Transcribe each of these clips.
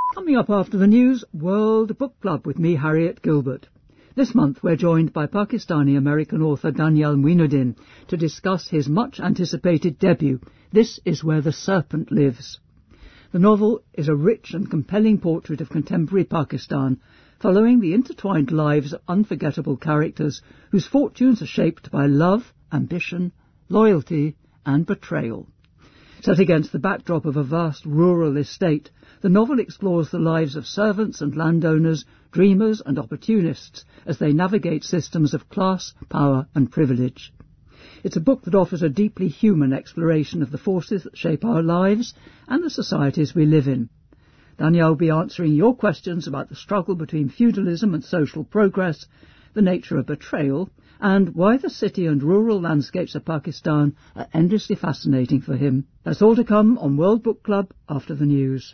Coming up after the news, World Book Club with me, Harriet Gilbert. This month we're joined by Pakistani-American author Daniel Muinuddin to discuss his much-anticipated debut, This Is Where the Serpent Lives. The novel is a rich and compelling portrait of contemporary Pakistan, following the intertwined lives of unforgettable characters whose fortunes are shaped by love, ambition, loyalty and betrayal. Set against the backdrop of a vast rural estate, the novel explores the lives of servants and landowners, dreamers and opportunists as they navigate systems of class, power and privilege. It's a book that offers a deeply human exploration of the forces that shape our lives and the societies we live in. Daniel will be answering your questions about the struggle between feudalism and social progress, the nature of betrayal, and why the city and rural landscapes of Pakistan are endlessly fascinating for him. That's all to come on World Book Club after the news.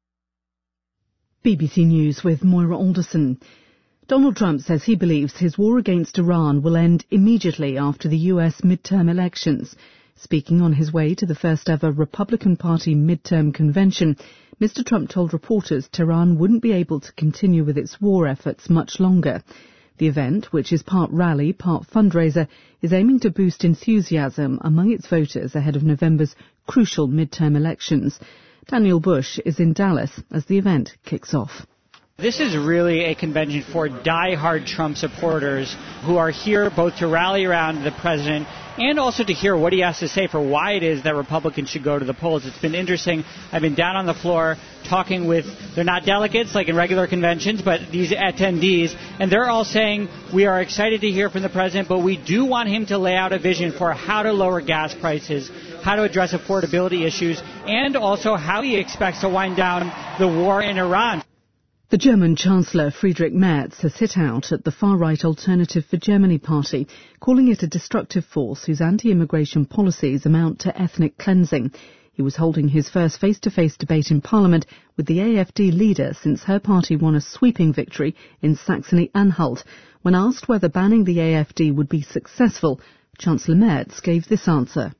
BBC News with Moira Alderson. Donald Trump says he believes his war against Iran will end immediately after the US midterm elections. Speaking on his way to the first ever Republican Party midterm convention, Mr. Trump told reporters Tehran wouldn't be able to continue with its war efforts much longer. The event, which is part rally, part fundraiser, is aiming to boost enthusiasm among its voters ahead of November's crucial midterm elections. Daniel Bush is in Dallas as the event kicks off. This is really a convention for die-hard Trump supporters who are here both to rally around the president and also to hear what he has to say for why it is that Republicans should go to the polls. It's been interesting. I've been down on the floor talking with, they're not delegates like in regular conventions, but these attendees, and they're all saying we are excited to hear from the president, but we do want him to lay out a vision for how to lower gas prices, how to address affordability issues, and also how he expects to wind down the war in Iran. The German Chancellor Friedrich Merz has hit out at the far-right Alternative for Germany party, calling it a destructive force whose anti-immigration policies amount to ethnic cleansing. He was holding his first face-to-face debate in Parliament with the AfD leader since her party won a sweeping victory in Saxony-Anhalt. When asked whether banning the AfD would be successful, Chancellor Merz gave this answer.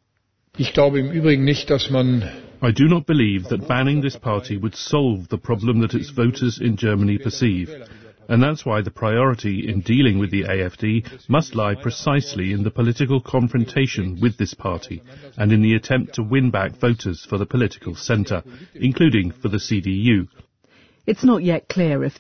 I do not believe that banning this party would solve the problem that its voters in Germany perceive. And that's why the priority in dealing with the AfD must lie precisely in the political confrontation with this party and in the attempt to win back voters for the political centre, including for the CDU. It's not yet clear if